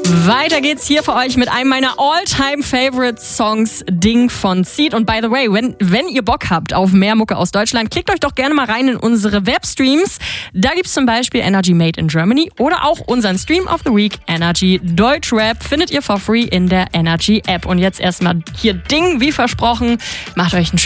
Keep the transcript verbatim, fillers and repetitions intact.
Weiter geht's hier für euch mit einem meiner All-Time-Favorite-Songs, Ding von Seed. Und by the way, wenn, wenn ihr Bock habt auf mehr Mucke aus Deutschland, klickt euch doch gerne mal rein in unsere Webstreams. Da gibt's zum Beispiel Energy Made in Germany oder auch unseren Stream of the Week, Energy Deutschrap, findet ihr for free in der Energy App. Und jetzt erstmal hier Ding, wie versprochen. Macht euch einen schönen